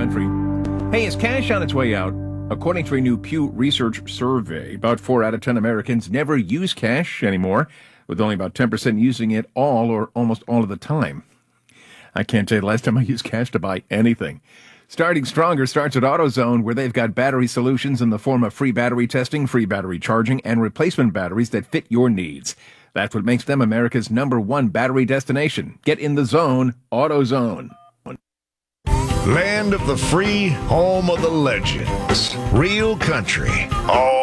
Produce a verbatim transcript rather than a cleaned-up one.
complimentary. Hey, is cash on its way out? According to a new Pew Research survey, about four out of ten Americans never use cash anymore, with only about ten percent using it all or almost all of the time. I can't tell you the last time I used cash to buy anything. Starting Stronger starts at AutoZone, where they've got battery solutions in the form of free battery testing, free battery charging, and replacement batteries that fit your needs. That's what makes them America's number one battery destination. Get in the zone, AutoZone. Land of the free, home of the legends. Real country. All